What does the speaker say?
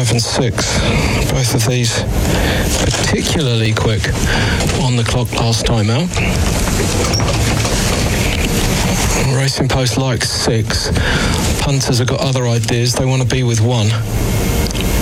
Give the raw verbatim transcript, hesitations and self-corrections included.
five and six. Both of these particularly quick on the clock last time out. Racing Post likes six. Punters have got other ideas. They want to be with one.